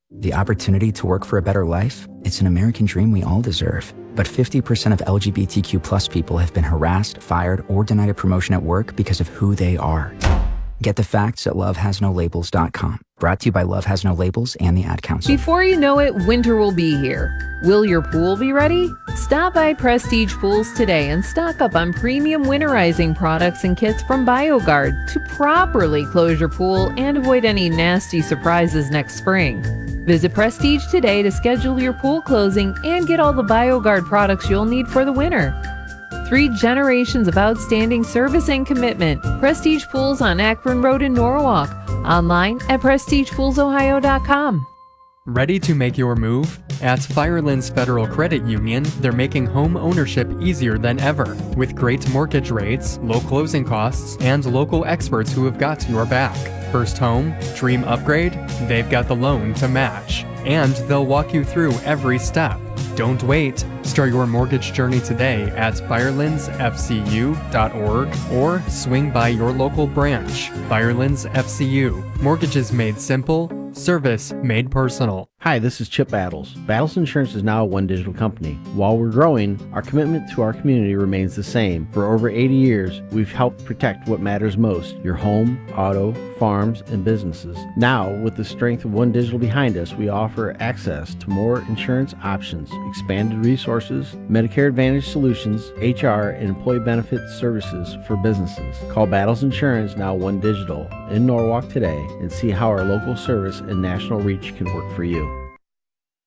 The opportunity to work for a better life? It's an American dream we all deserve. But 50% of LGBTQ plus people have been harassed, fired, or denied a promotion at work because of who they are. Get the facts at lovehasnolabels.com. Brought to you by Love Has No Labels and the Ad Council. Before you know it, winter will be here. Will your pool be ready? Stop by Prestige Pools today and stock up on premium winterizing products and kits from BioGuard to properly close your pool and avoid any nasty surprises next spring. Visit Prestige today to schedule your pool closing and get all the BioGuard products you'll need for the winter. 3 generations of outstanding service and commitment. Prestige Pools on Akron Road in Norwalk. Online at prestigepoolsohio.com. Ready to make your move? At Firelands Federal Credit Union, they're making home ownership easier than ever. With great mortgage rates, low closing costs, and local experts who have got your back. First home, dream upgrade? They've got the loan to match. And they'll walk you through every step. Don't wait. Start your mortgage journey today at firelandsfcu.org or swing by your local branch. Firelands FCU. Mortgages made simple. Service made personal. Hi, this is Chip Battles. Battles Insurance is now a One Digital company. While we're growing, our commitment to our community remains the same. For over 80 years, we've helped protect what matters most: your home, auto, farms, and businesses. Now, with the strength of One Digital behind us, we offer access to more insurance options, expanded resources, Medicare Advantage solutions, HR, and employee benefits services for businesses. Call Battles Insurance, now One Digital, in Norwalk today and see how our local service and national reach can work for you.